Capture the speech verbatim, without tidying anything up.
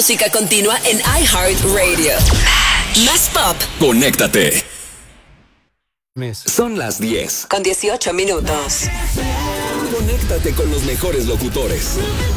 música continua en iHeartRadio. Más pop. Conéctate. Son las diez. Con dieciocho minutos. Conéctate con los mejores locutores.